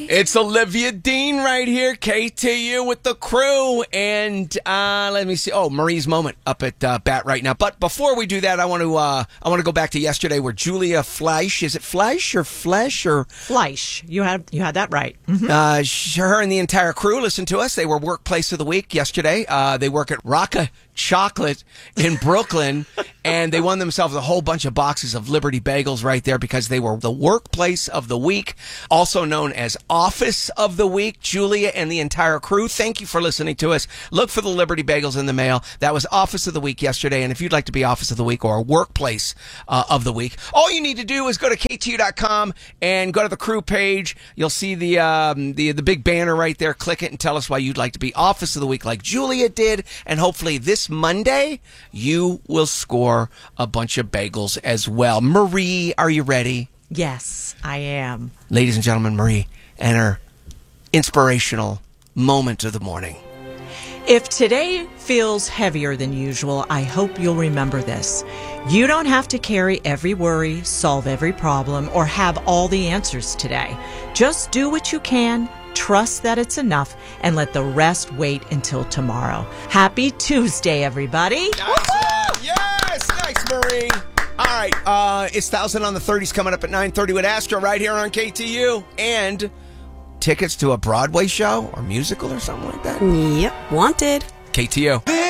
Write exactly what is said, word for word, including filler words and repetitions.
It's Olivia Dean right here, K T U with the crew, and uh, let me see. Oh, Marie's moment up at uh, Bat right now. But before we do that, I want to uh, I want to go back to yesterday where Julia Fleisch, is it Fleisch or Flesh or Fleisch? You had you had that right. Mm-hmm. Uh, her and the entire crew listened to us. They were Workplace of the Week yesterday. Uh, they work at Rocca Chocolate in Brooklyn, and they won themselves a whole bunch of boxes of Liberty Bagels right there because they were the Workplace of the Week, also known as Office of the Week. Julia and the entire crew, thank you for listening to us. Look for the Liberty Bagels in the mail. That was Office of the Week yesterday, and if you'd like to be Office of the Week or Workplace uh, of the Week, all you need to do is go to K T U dot com and go to the crew page. You'll see the um, the the big banner right there. Click it and tell us why you'd like to be Office of the Week like Julia did, and hopefully this Monday you will score a bunch of bagels as well. Marie, are you ready? Yes, I am. Ladies and gentlemen, Marie and her inspirational moment of the morning. If today feels heavier than usual, I hope you'll remember this. You don't have to carry every worry, solve every problem, or have all the answers today. Just do what you can, trust that it's enough, and let the rest wait until tomorrow. Happy Tuesday, everybody. Nice. Yes, nice, Marie. All right, uh, it's Thousand on the thirties coming up at nine thirty with Astra right here on K T U. And tickets to a Broadway show or musical or something like that. Yep, wanted. K T U.